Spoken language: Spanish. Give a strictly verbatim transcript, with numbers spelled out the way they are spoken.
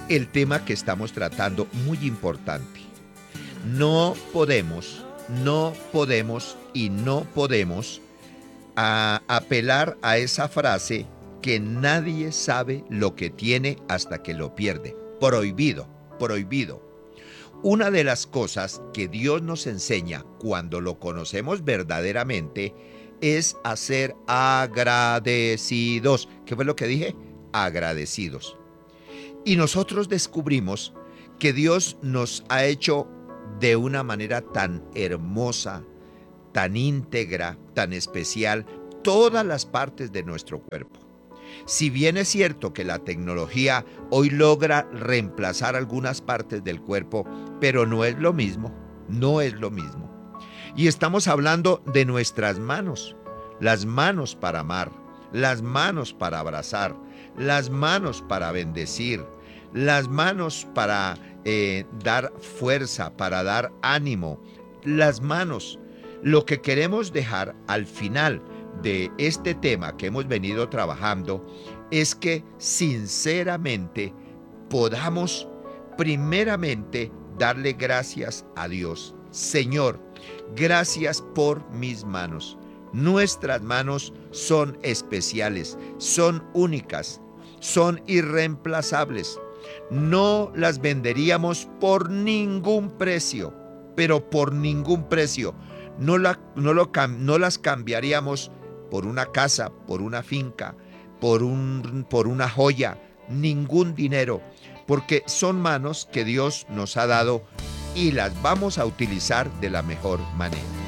el tema que estamos tratando, muy importante. No podemos, no podemos y no podemos a apelar a esa frase que nadie sabe lo que tiene hasta que lo pierde. Prohibido, prohibido. Una de las cosas que Dios nos enseña cuando lo conocemos verdaderamente es a ser agradecidos. ¿Qué fue lo que dije? Agradecidos. Y nosotros descubrimos que Dios nos ha hecho de una manera tan hermosa, tan íntegra, tan especial, todas las partes de nuestro cuerpo. Si bien es cierto que la tecnología hoy logra reemplazar algunas partes del cuerpo, pero no es lo mismo, no es lo mismo. Y estamos hablando de nuestras manos, las manos para amar, las manos para abrazar, las manos para bendecir, las manos para eh, dar fuerza, para dar ánimo, las manos. Lo que queremos dejar al final de este tema que hemos venido trabajando es que sinceramente podamos primeramente darle gracias a Dios. Señor, gracias por mis manos. Nuestras manos son especiales, son únicas, son irreemplazables. No las venderíamos por ningún precio, pero por ningún precio. No, la, no, lo, no las cambiaríamos por una casa, por una finca, por, un, por una joya, ningún dinero, porque son manos que Dios nos ha dado y las vamos a utilizar de la mejor manera.